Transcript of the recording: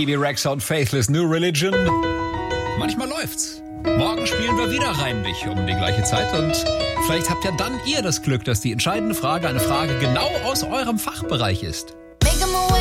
Bibi Rexa und Faithless New Religion. Manchmal läuft's. Morgen spielen wir wieder Reimlich um die gleiche Zeit und vielleicht habt ja dann ihr das Glück, dass die entscheidende Frage eine Frage genau aus eurem Fachbereich ist.